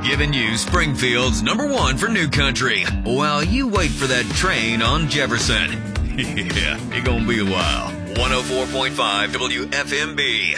Giving you Springfield's #1 for new country while you wait for that train on Jefferson. Yeah, it gonna be a while. 104.5 WFMB.